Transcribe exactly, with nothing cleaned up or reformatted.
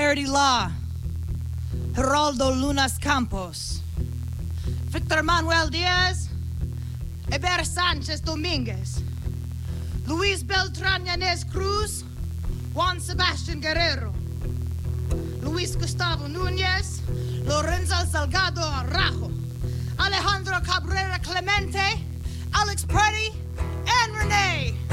Dirty Law, Geraldo Lunas Campos, Victor Manuel Diaz, Eber Sanchez Dominguez, Luis Beltran Yanez Cruz, Juan Sebastian Guerrero, Luis Gustavo Núñez, Lorenzo Salgado Araujo, Alejandro Cabrera Clemente, Alex Preddy, and Renee.